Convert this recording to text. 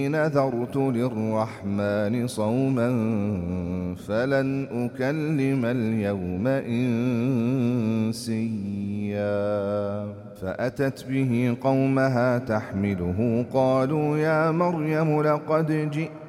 نذرت للرحمن صوما فلن أكلم اليوم إنسيا فأتت به قومها تحمله قالوا يا مريم لقد جئت